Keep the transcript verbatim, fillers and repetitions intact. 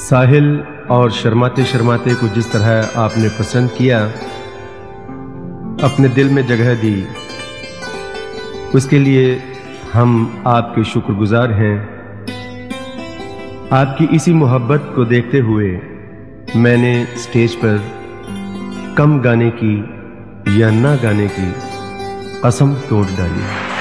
साहिल और शर्माते शर्माते को जिस तरह आपने पसंद किया, अपने दिल में जगह दी, उसके लिए हम आपके शुक्रगुजार हैं। आपकी इसी मोहब्बत को देखते हुए मैंने स्टेज पर कम गाने की या ना गाने की कसम तोड़ डाली।